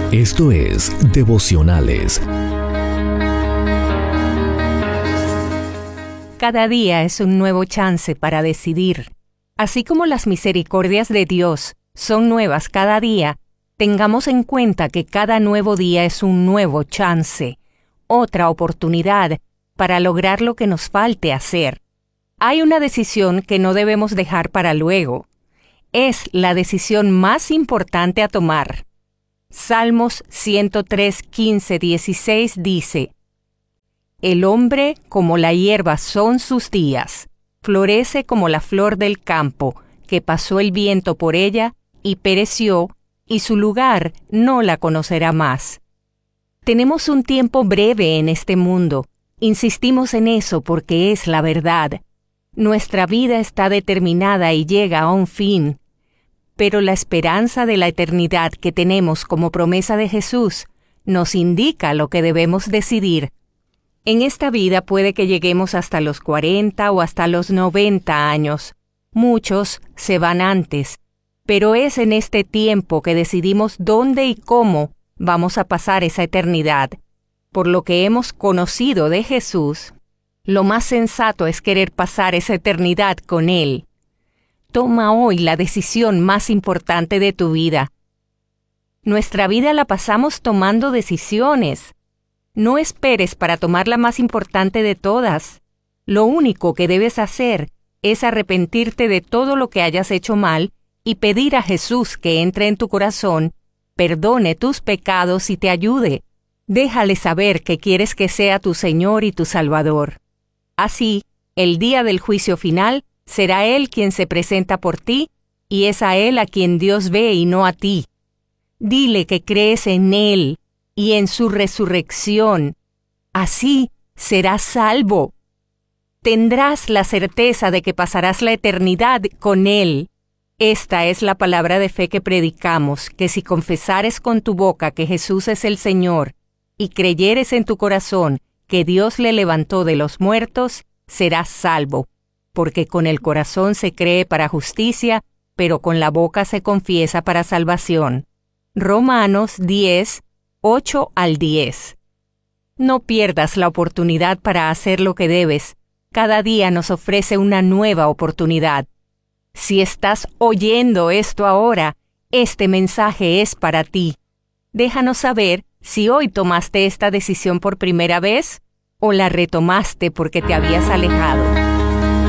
Esto es Devocionales. Cada día es un nuevo chance para decidir. Así como las misericordias de Dios son nuevas cada día, tengamos en cuenta que cada nuevo día es un nuevo chance, otra oportunidad para lograr lo que nos falte hacer. Hay una decisión que no debemos dejar para luego. Es la decisión más importante a tomar. Salmos 103, 15, 16 dice: El hombre como la hierba son sus días, florece como la flor del campo, que pasó el viento por ella y pereció, y su lugar no la conocerá más. Tenemos un tiempo breve en este mundo. Insistimos en eso porque es la verdad. Nuestra vida está determinada y llega a un fin. Pero la esperanza de la eternidad que tenemos como promesa de Jesús nos indica lo que debemos decidir. En esta vida puede que lleguemos hasta los 40 o hasta los 90 años. Muchos se van antes, pero es en este tiempo que decidimos dónde y cómo vamos a pasar esa eternidad. Por lo que hemos conocido de Jesús, lo más sensato es querer pasar esa eternidad con Él. Toma hoy la decisión más importante de tu vida. Nuestra vida la pasamos tomando decisiones. No esperes para tomar la más importante de todas. Lo único que debes hacer es arrepentirte de todo lo que hayas hecho mal y pedir a Jesús que entre en tu corazón, perdone tus pecados y te ayude. Déjale saber que quieres que sea tu Señor y tu Salvador. Así, el día del juicio final, será Él quien se presenta por ti, y es a Él a quien Dios ve y no a ti. Dile que crees en Él y en su resurrección. Así serás salvo. Tendrás la certeza de que pasarás la eternidad con Él. Esta es la palabra de fe que predicamos, que si confesares con tu boca que Jesús es el Señor y creyeres en tu corazón que Dios le levantó de los muertos, serás salvo. Porque con el corazón se cree para justicia, pero con la boca se confiesa para salvación. Romanos 10, 8 al 10. No pierdas la oportunidad para hacer lo que debes. Cada día nos ofrece una nueva oportunidad. Si estás oyendo esto ahora, este mensaje es para ti. Déjanos saber si hoy tomaste esta decisión por primera vez o la retomaste porque te habías alejado.